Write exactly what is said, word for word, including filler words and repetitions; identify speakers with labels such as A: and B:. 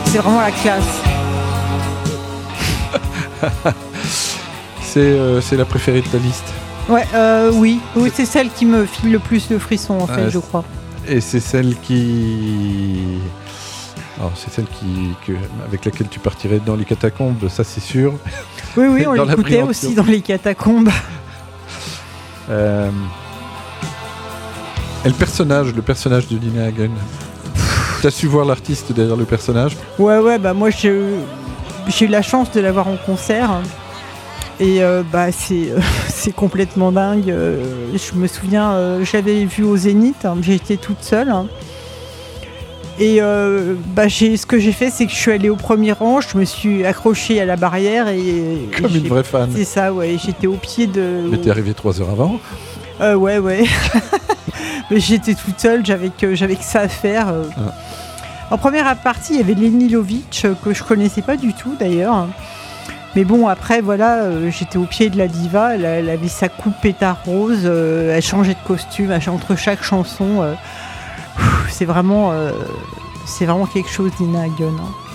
A: c'est vraiment la classe.
B: c'est, euh, c'est la préférée de ta liste.
A: Ouais, euh, oui. oui, c'est celle qui me file le plus de frissons, en fait,
B: ah,
A: je crois.
B: Et c'est celle qui... Alors, c'est celle qui, que, avec laquelle tu partirais dans les catacombes, ça c'est sûr.
A: Oui, oui, on l'écoutait aussi dans les catacombes.
B: Euh... Et le personnage, le personnage de Nina Hagen. T'as su voir l'artiste derrière le personnage ?
A: Ouais, ouais, bah moi j'ai, j'ai eu la chance de l'avoir en concert. Et euh, bah c'est, euh, c'est complètement dingue. Euh, je me souviens, euh, j'avais vu au Zénith, hein, j'étais toute seule. Hein. Et euh, bah j'ai, ce que j'ai fait, c'est que je suis allée au premier rang, je me suis accrochée à la barrière. Et,
B: Comme
A: et
B: une vraie fan.
A: C'est ça, ouais, j'étais au pied de...
B: Mais t'es arrivée trois heures avant ?
A: euh, Ouais, ouais. Mais j'étais toute seule, j'avais que, j'avais que ça à faire. Ah. En première partie, il y avait Lenny Lovitch, que je connaissais pas du tout d'ailleurs. Mais bon, après, voilà, euh, j'étais au pied de la diva, elle, elle avait sa coupe pétard rose, euh, elle changeait de costume elle, entre chaque chanson. Euh, c'est, vraiment, euh, c'est vraiment quelque chose, Nina Hagen. Hein.